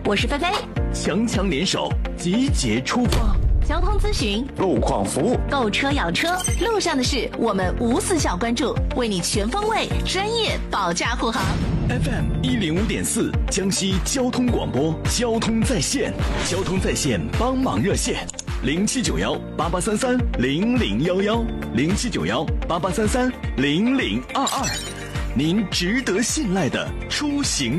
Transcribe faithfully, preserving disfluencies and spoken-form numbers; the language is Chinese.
我是菲菲。 强强联手，集结出发。 交通咨询、 路况服务、 购车养车，路上的事我们无死角关注，为你全方位、专业保驾护航。 F M 一零五点四，江西交通广播，交通在线，交通在线帮忙热线：零七九幺八八三三零零幺幺，零七九幺八八三三零零二二。您值得信赖的出行